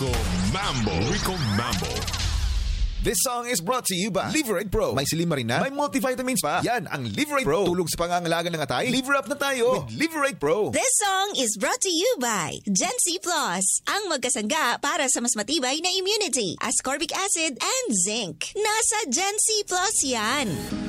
Rico Mambo. Rico Mambo. This song is brought to you by Liverate Pro. May silimarin na, may multivitamins pa. Yan ang Liverate Pro. Tulog sa pangangalaga ng atay. Liver up na tayo with Liverate Pro. This song is brought to you by Gen C Plus. Ang magkasangga para sa mas matibay na immunity, ascorbic acid and zinc. Nasa Gen C Plus yan.